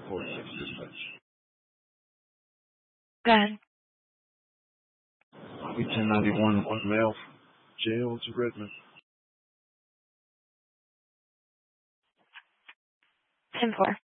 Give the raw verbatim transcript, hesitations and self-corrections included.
four six dispatch. Go ahead. We ten ninety-one, one male, jail to Redmond. ten four.